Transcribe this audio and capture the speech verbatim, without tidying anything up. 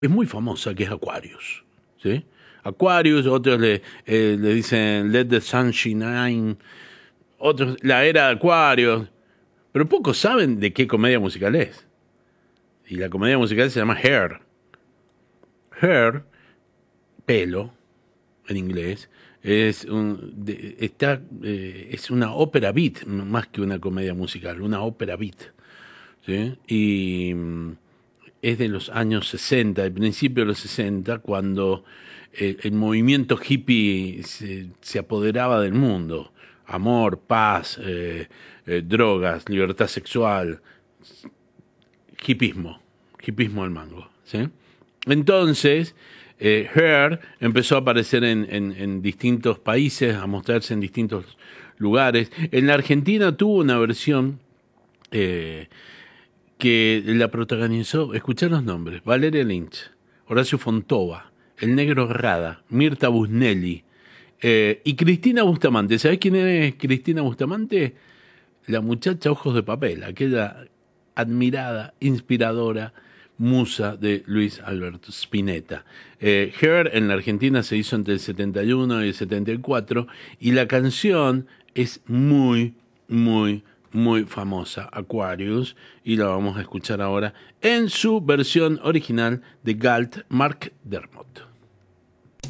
es muy famosa, que es Aquarius, ¿sí? Aquarius, otros le, eh, le dicen Let the Sun Shine, otros la era de Aquarius, pero pocos saben de qué comedia musical es. Y la comedia musical se llama Hair. Hair, pelo, en inglés, es, un, de, está, eh, es una ópera beat, más que una comedia musical, una ópera beat, ¿sí? Y mm, es de los años sesenta, el principio de los sesenta, cuando eh, el movimiento hippie se, se apoderaba del mundo. Amor, paz, eh, eh, drogas, libertad sexual, hipismo, hipismo al mango, ¿sí? Entonces, eh, Hair empezó a aparecer en, en, en distintos países, a mostrarse en distintos lugares. En la Argentina tuvo una versión eh, que la protagonizó, escuchá los nombres, Valeria Lynch, Horacio Fontova, El Negro Rada, Mirta Busnelli eh, y Cristina Bustamante. ¿Sabés quién es Cristina Bustamante? La muchacha ojos de papel, aquella admirada, inspiradora musa de Luis Alberto Spinetta. Eh, Hair en la Argentina se hizo entre el setenta y uno y el setenta y cuatro y la canción es muy, muy, muy famosa, Aquarius, y la vamos a escuchar ahora en su versión original de Galt McDermott.